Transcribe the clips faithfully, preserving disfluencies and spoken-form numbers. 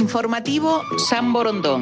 Informativo San Borondón.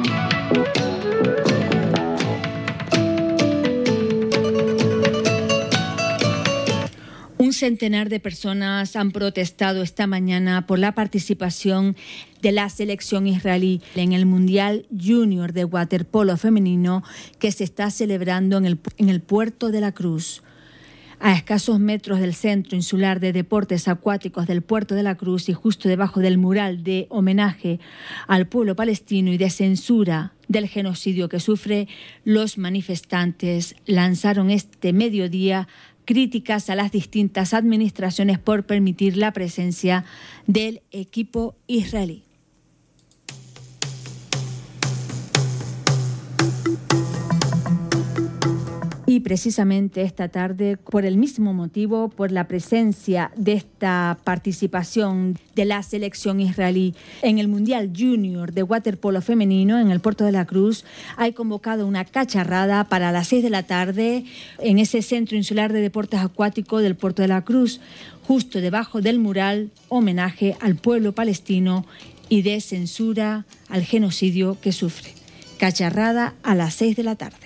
Un centenar de personas han protestado esta mañana por la participación de la selección israelí en el Mundial Junior de waterpolo femenino que se está celebrando en el, en el Puerto de la Cruz. A escasos metros del Centro Insular de Deportes Acuáticos del Puerto de la Cruz y justo debajo del mural de homenaje al pueblo palestino y de censura del genocidio que sufre, los manifestantes lanzaron este mediodía críticas a las distintas administraciones por permitir la presencia del equipo israelí. Y precisamente esta tarde, por el mismo motivo, por la presencia de esta participación de la selección israelí en el Mundial Junior de waterpolo femenino en el Puerto de la Cruz, hay convocado una cacharrada para las seis de la tarde en ese Centro Insular de Deportes Acuáticos del Puerto de la Cruz, justo debajo del mural homenaje al pueblo palestino y de censura al genocidio que sufre. Cacharrada a las seis de la tarde.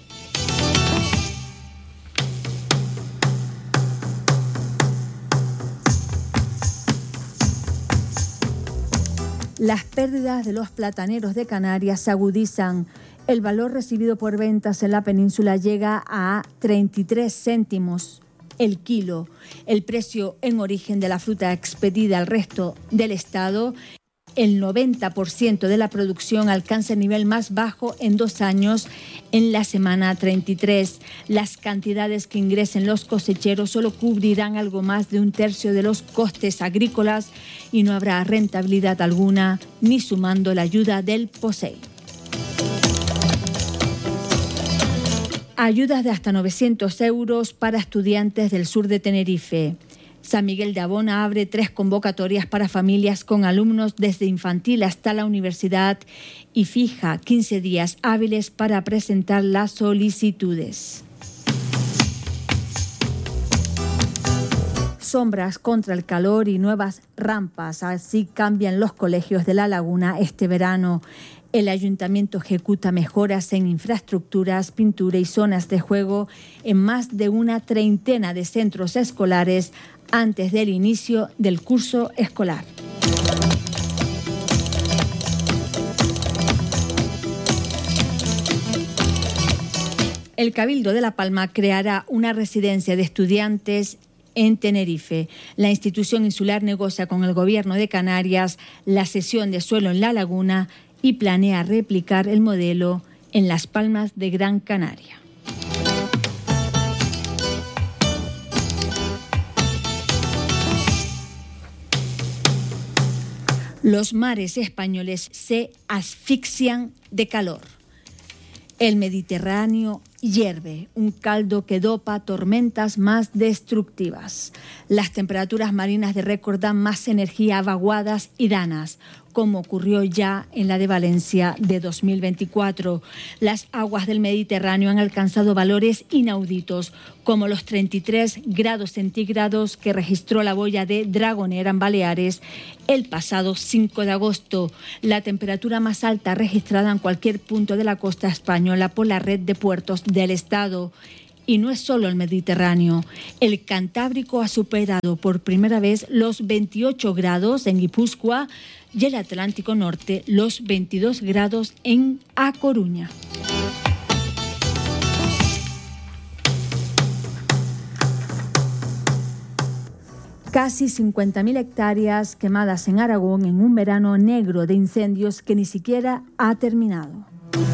Las pérdidas de los plataneros de Canarias se agudizan. El valor recibido por ventas en la península llega a treinta y tres céntimos el kilo. El precio en origen de la fruta expedida al resto del estado, el noventa por ciento de la producción alcanza el nivel más bajo en dos años en la semana treinta y tres. Las cantidades que ingresen los cosecheros solo cubrirán algo más de un tercio de los costes agrícolas y no habrá rentabilidad alguna, ni sumando la ayuda del POSEI. Ayudas de hasta novecientos euros para estudiantes del sur de Tenerife. San Miguel de Abona abre tres convocatorias para familias con alumnos desde infantil hasta la universidad y fija quince días hábiles para presentar las solicitudes. Sombras contra el calor y nuevas rampas, así cambian los colegios de La Laguna este verano. El ayuntamiento ejecuta mejoras en infraestructuras, pintura y zonas de juego en más de una treintena de centros escolares antes del inicio del curso escolar. El Cabildo de La Palma creará una residencia de estudiantes en Tenerife. La institución insular negocia con el Gobierno de Canarias la cesión de suelo en La Laguna y planea replicar el modelo en Las Palmas de Gran Canaria. Los mares españoles se asfixian de calor. El Mediterráneo hierve, un caldo que dopa tormentas más destructivas. Las temperaturas marinas de récord dan más energía a vaguadas y danas, como ocurrió ya en la de Valencia de dos mil veinticuatro. Las aguas del Mediterráneo han alcanzado valores inauditos, como los treinta y tres grados centígrados que registró la boya de Dragonera en Baleares el pasado cinco de agosto, la temperatura más alta registrada en cualquier punto de la costa española por la red de puertos del Estado. Y no es solo el Mediterráneo. El Cantábrico ha superado por primera vez los veintiocho grados en Guipúzcoa y el Atlántico Norte los veintidós grados en A Coruña. Casi cincuenta mil hectáreas quemadas en Aragón en un verano negro de incendios que ni siquiera ha terminado.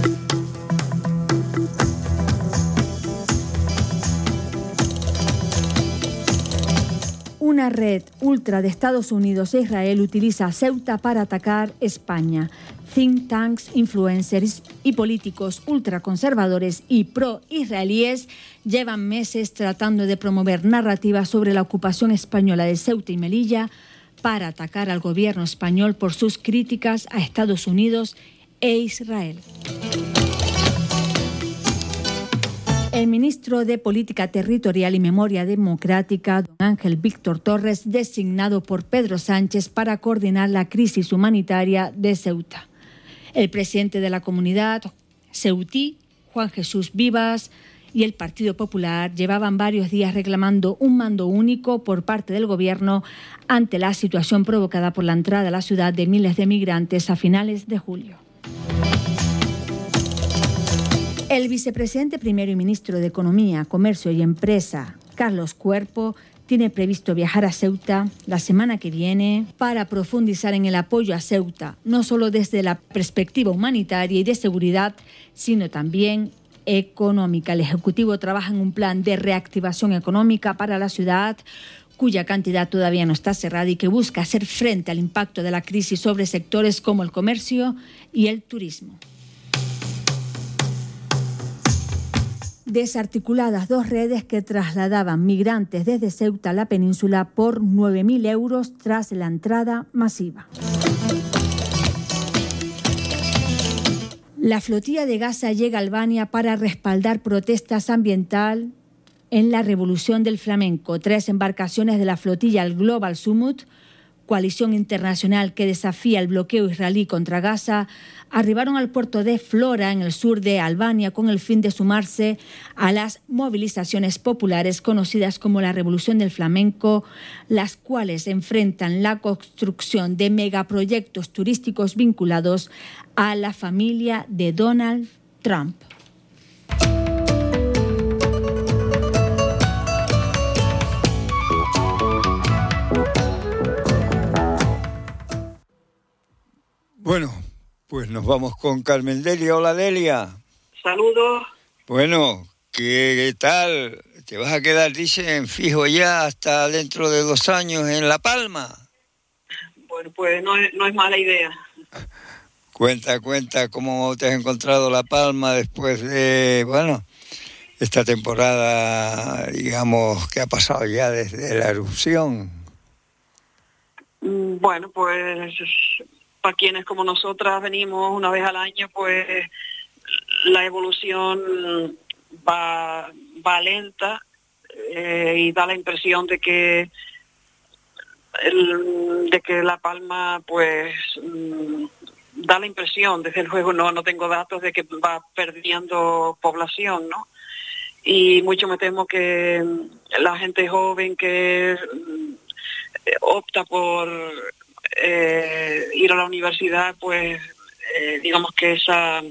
Una red ultra de Estados Unidos e Israel utiliza Ceuta para atacar España. Think tanks, influencers y políticos ultraconservadores y pro-israelíes llevan meses tratando de promover narrativas sobre la ocupación española de Ceuta y Melilla para atacar al gobierno español por sus críticas a Estados Unidos e Israel. El ministro de Política Territorial y Memoria Democrática, don Ángel Víctor Torres, designado por Pedro Sánchez para coordinar la crisis humanitaria de Ceuta. El presidente de la comunidad ceutí, Juan Jesús Vivas, y el Partido Popular llevaban varios días reclamando un mando único por parte del gobierno ante la situación provocada por la entrada a la ciudad de miles de migrantes a finales de julio. El vicepresidente primero y ministro de Economía, Comercio y Empresa, Carlos Cuerpo, tiene previsto viajar a Ceuta la semana que viene para profundizar en el apoyo a Ceuta, no solo desde la perspectiva humanitaria y de seguridad, sino también económica. El Ejecutivo trabaja en un plan de reactivación económica para la ciudad, cuya cantidad todavía no está cerrada y que busca hacer frente al impacto de la crisis sobre sectores como el comercio y el turismo. Desarticuladas dos redes que trasladaban migrantes desde Ceuta a la península por nueve mil euros tras la entrada masiva. La flotilla de Gaza llega a Albania para respaldar protestas ambientales en la Revolución del Flamenco. Tres embarcaciones de la flotilla el Global Summit, coalición internacional que desafía el bloqueo israelí contra Gaza, arribaron al puerto de Flora, en el sur de Albania, con el fin de sumarse a las movilizaciones populares conocidas como la Revolución del Flamenco, las cuales enfrentan la construcción de megaproyectos turísticos vinculados a la familia de Donald Trump. Bueno, pues nos vamos con Carmen Delia. Hola, Delia. Saludos. Bueno, ¿qué tal? ¿Te vas a quedar, dicen, fijo ya hasta dentro de dos años en La Palma? Bueno, pues no es, no es mala idea. Cuenta, cuenta cómo te has encontrado La Palma después de, bueno, esta temporada, digamos, que ha pasado ya desde la erupción. Bueno, pues para quienes como nosotras venimos una vez al año, pues la evolución va, va lenta eh, y da la impresión de que el, de que La Palma, pues mm, da la impresión, desde luego no, no tengo datos, de que va perdiendo población, ¿no? Y mucho me temo que la gente joven que opta por eh, ir a la universidad, pues eh, digamos que esa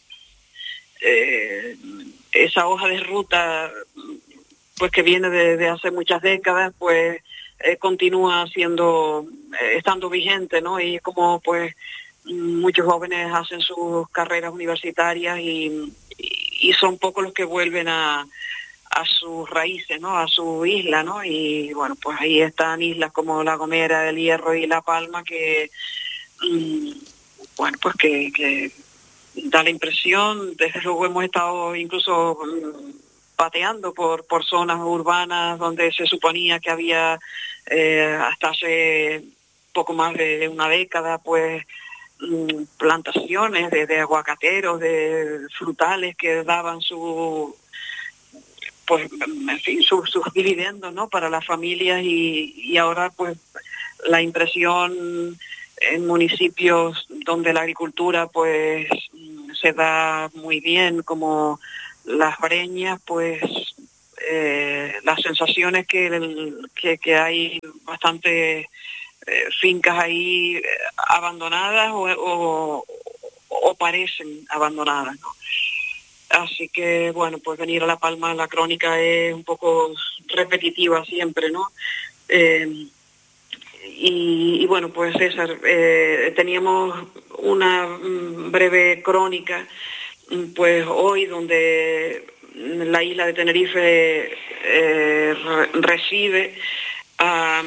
eh, esa hoja de ruta, pues que viene de, de hace muchas décadas, pues eh, continúa siendo eh, estando vigente, ¿no? Y como pues muchos jóvenes hacen sus carreras universitarias y, y son pocos los que vuelven a a sus raíces, ¿no? A su isla, ¿no? Y bueno, pues ahí están islas como La Gomera, El Hierro y La Palma que, mmm, bueno, pues que, que da la impresión, desde luego hemos estado incluso mmm, pateando por, por zonas urbanas donde se suponía que había eh, hasta hace poco más de, de una década, pues mmm, plantaciones de, de aguacateros, de frutales que daban su pues en fin, sus, sus dividendos, ¿no? Para las familias y, y ahora pues la impresión en municipios donde la agricultura pues se da muy bien, como Las Breñas, pues eh, las sensaciones que, el, que, que hay bastantes eh, fincas ahí abandonadas o, o, o parecen abandonadas, ¿no? Así que, bueno, pues venir a La Palma, la crónica es un poco repetitiva siempre, ¿no? Eh, y, y, bueno, pues César, eh, teníamos una breve crónica, pues hoy, donde la isla de Tenerife eh, recibe a,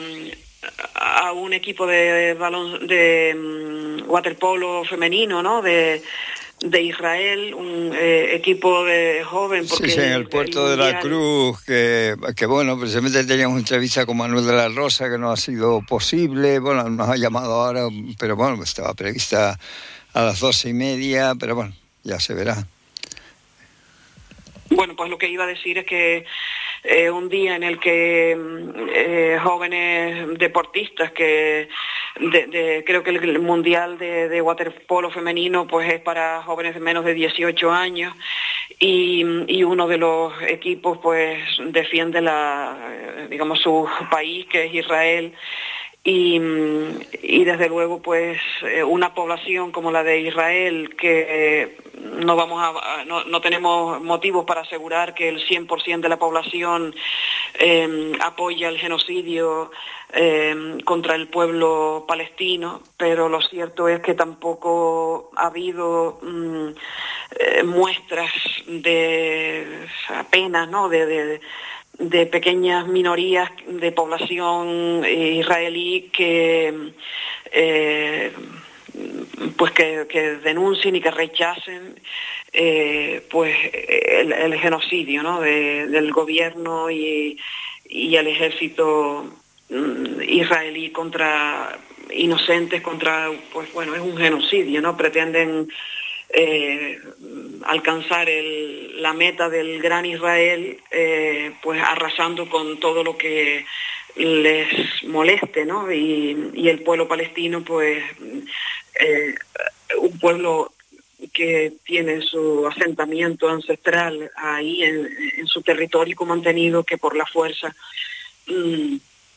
a un equipo de balón, de um, waterpolo femenino, ¿no? De de Israel, un eh, equipo de joven. Porque sí, sí, en el puerto el de la Cruz, que, que bueno, precisamente teníamos una entrevista con Manuel de la Rosa, que no ha sido posible, bueno, nos ha llamado ahora, pero bueno, estaba prevista a las doce y media, pero bueno, ya se verá. bueno, pues lo que iba a decir es que eh, un día en el que eh, jóvenes deportistas que de, de, creo que el mundial de, de waterpolo femenino pues es para jóvenes de menos de dieciocho años y, y uno de los equipos pues defiende la digamos su país, que es Israel. Y, y desde luego pues una población como la de Israel, que no vamos a no, no tenemos motivos para asegurar que el cien por ciento de la población eh, apoya el genocidio eh, contra el pueblo palestino, pero lo cierto es que tampoco ha habido mm, eh, muestras de apenas, ¿no? de, de de pequeñas minorías de población israelí que eh, pues que, que denuncien y que rechacen eh, pues el, el genocidio, ¿no? de, del gobierno y, y el ejército israelí contra inocentes, contra pues bueno es un genocidio, ¿no? Pretenden Eh, alcanzar el, la meta del gran Israel, eh, pues arrasando con todo lo que les moleste, ¿no? Y, y el pueblo palestino, pues eh, un pueblo que tiene su asentamiento ancestral ahí en, en su territorio, como han tenido que por la fuerza mm,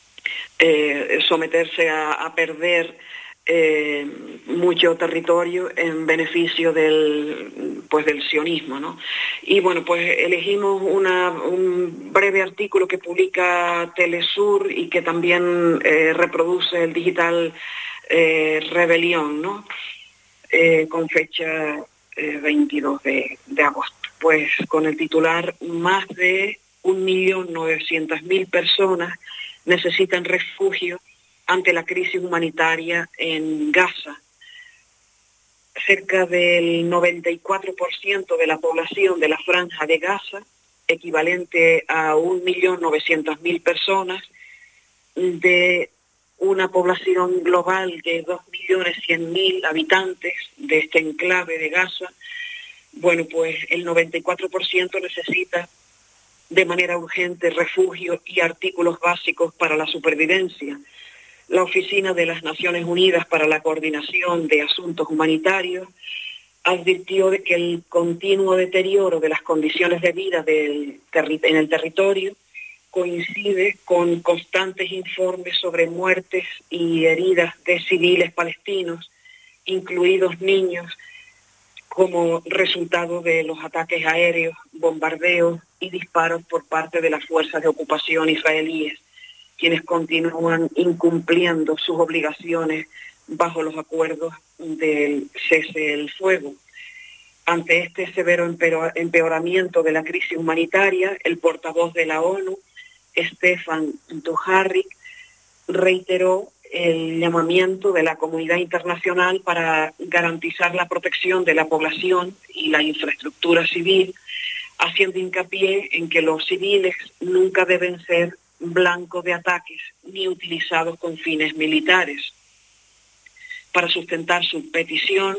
eh, someterse a, a perder Eh, mucho territorio en beneficio del pues del sionismo, ¿no? Y bueno, pues elegimos una, un breve artículo que publica Telesur y que también eh, reproduce el digital eh, Rebelión, ¿no? Eh, con fecha eh, veintidós de, de agosto. Pues con el titular: más de un millón novecientas mil personas necesitan refugio ante la crisis humanitaria en Gaza. Cerca del noventa y cuatro por ciento de la población de la franja de Gaza, equivalente a un millón novecientas mil personas, de una población global de dos millones cien mil habitantes de este enclave de Gaza, bueno, pues el noventa y cuatro por ciento necesita de manera urgente refugio y artículos básicos para la supervivencia. La Oficina de las Naciones Unidas para la Coordinación de Asuntos Humanitarios advirtió de que el continuo deterioro de las condiciones de vida del terri- en el territorio coincide con constantes informes sobre muertes y heridas de civiles palestinos, incluidos niños, como resultado de los ataques aéreos, bombardeos y disparos por parte de las fuerzas de ocupación israelíes, quienes continúan incumpliendo sus obligaciones bajo los acuerdos del cese del fuego. Ante este severo empeoramiento de la crisis humanitaria, el portavoz de la ONU, Stefan Dujarric, reiteró el llamamiento de la comunidad internacional para garantizar la protección de la población y la infraestructura civil, haciendo hincapié en que los civiles nunca deben ser blanco de ataques ni utilizados con fines militares. Para sustentar su petición,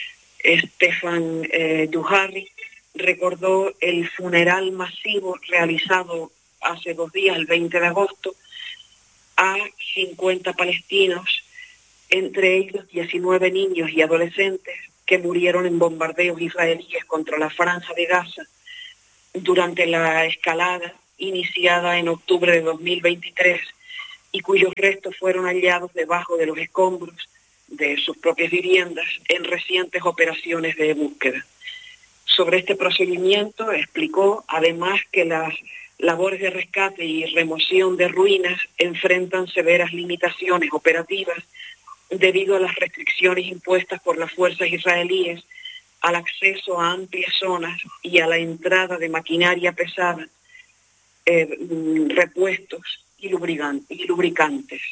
Stefan eh, Dujarric recordó el funeral masivo realizado hace dos días, el veinte de agosto, a cincuenta palestinos, entre ellos diecinueve niños y adolescentes que murieron en bombardeos israelíes contra la franja de Gaza durante la escalada iniciada en octubre de dos mil veintitrés y cuyos restos fueron hallados debajo de los escombros de sus propias viviendas en recientes operaciones de búsqueda. Sobre este procedimiento explicó además que las labores de rescate y remoción de ruinas enfrentan severas limitaciones operativas debido a las restricciones impuestas por las fuerzas israelíes al acceso a amplias zonas y a la entrada de maquinaria pesada, Eh, repuestos y, y lubricantes.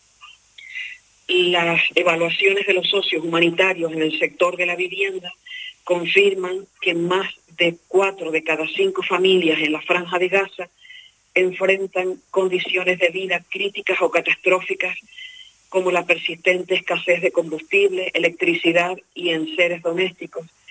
Las evaluaciones de los socios humanitarios en el sector de la vivienda confirman que más de cuatro de cada cinco familias en la franja de Gaza enfrentan condiciones de vida críticas o catastróficas, como la persistente escasez de combustible, electricidad y enseres domésticos,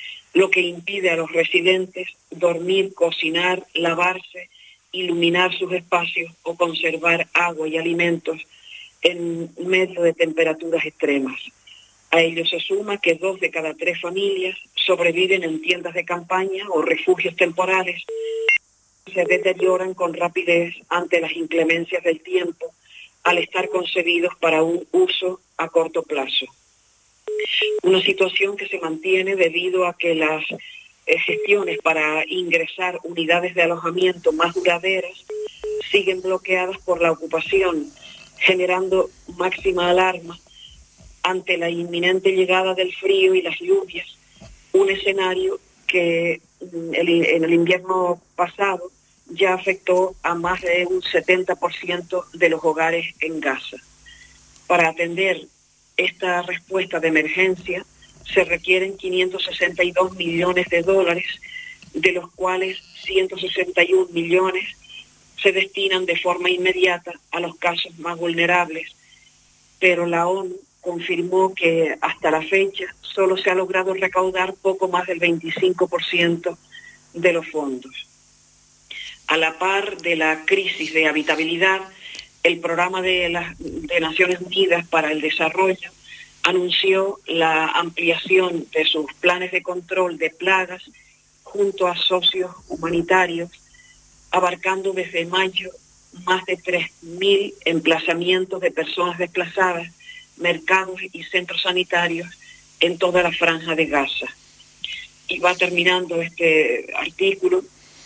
lo que impide a los residentes dormir, cocinar, lavarse, iluminar sus espacios o conservar agua y alimentos en medio de temperaturas extremas. A ello se suma que dos de cada tres familias sobreviven en tiendas de campaña o refugios temporales que se deterioran con rapidez ante las inclemencias del tiempo al estar concebidos para un uso a corto plazo. Una situación que se mantiene debido a que las eh, gestiones para ingresar unidades de alojamiento más duraderas siguen bloqueadas por la ocupación, generando máxima alarma ante la inminente llegada del frío y las lluvias, un escenario que el, en el invierno pasado ya afectó a más de un setenta por ciento de los hogares en Gaza. Para atender esta respuesta de emergencia se requieren quinientos sesenta y dos millones de dólares, de los cuales ciento sesenta y un millones se destinan de forma inmediata a los casos más vulnerables, pero la ONU confirmó que hasta la fecha solo se ha logrado recaudar poco más del veinticinco por ciento de los fondos. A la par de la crisis de habitabilidad, el Programa de, la, de Naciones Unidas para el Desarrollo anunció la ampliación de sus planes de control de plagas junto a socios humanitarios, abarcando desde mayo más de tres mil emplazamientos de personas desplazadas, mercados y centros sanitarios en toda la franja de Gaza. Y va terminando este artículo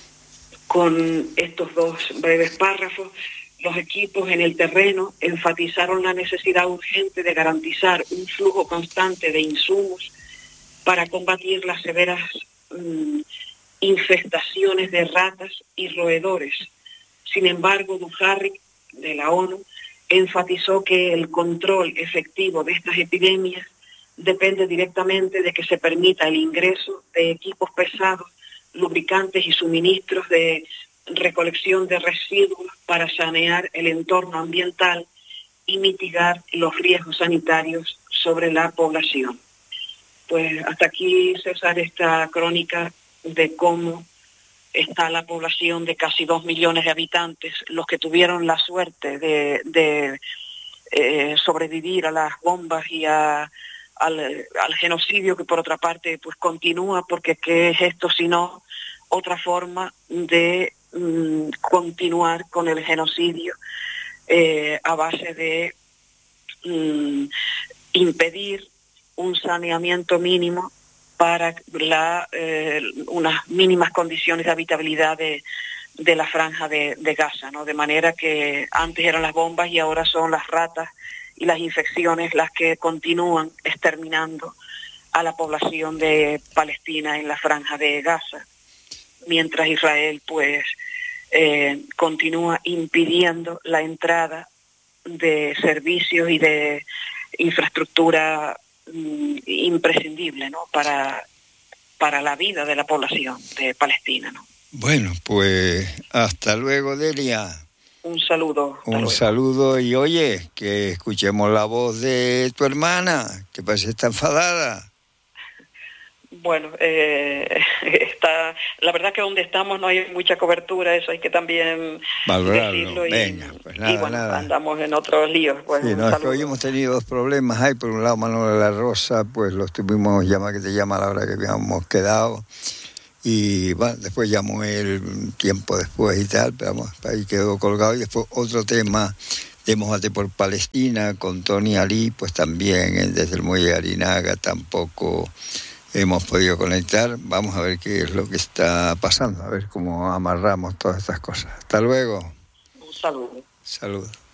con estos dos breves párrafos. Los equipos en el terreno enfatizaron la necesidad urgente de garantizar un flujo constante de insumos para combatir las severas mmm, infestaciones de ratas y roedores. Sin embargo, Dujarric, de la ONU, enfatizó que el control efectivo de estas epidemias depende directamente de que se permita el ingreso de equipos pesados, lubricantes y suministros de recolección de residuos para sanear el entorno ambiental y mitigar los riesgos sanitarios sobre la población. Pues hasta aquí, César, esta crónica de cómo está la población de casi dos millones de habitantes, los que tuvieron la suerte de, de eh, sobrevivir a las bombas y a, al, al genocidio, que por otra parte pues continúa, porque ¿qué es esto sino otra forma de mm, continuar con el genocidio eh, a base de mm, impedir un saneamiento mínimo para la, eh, unas mínimas condiciones de habitabilidad de, de la franja de, de Gaza, ¿no? De manera que antes eran las bombas y ahora son las ratas y las infecciones las que continúan exterminando a la población de Palestina en la franja de Gaza, mientras Israel pues eh, continúa impidiendo la entrada de servicios y de infraestructura imprescindible, ¿no? para, para la vida de la población de Palestina, ¿no? Bueno, pues hasta luego, Delia. Un saludo. Un luego. saludo y oye, que escuchemos la voz de tu hermana, que parece estar enfadada. Bueno, eh, está, la verdad que donde estamos no hay mucha cobertura, eso hay que también valorarlo. Decirlo y, Venga, pues nada, y bueno, nada. andamos en otros líos. Pues, sí, no, es que hoy hemos tenido dos problemas. Hay por un lado Manuel de la Rosa, pues lo tuvimos llamar, que te llama a la hora que habíamos quedado, y bueno, después llamó él tiempo después y tal, pero vamos, ahí quedó colgado. Y después otro tema de Mójate por Palestina con Tony Ali, pues también desde el Muelle de Arinaga tampoco hemos podido conectar. Vamos a ver qué es lo que está pasando, a ver cómo amarramos todas estas cosas. Hasta luego. Un saludo. Saludos.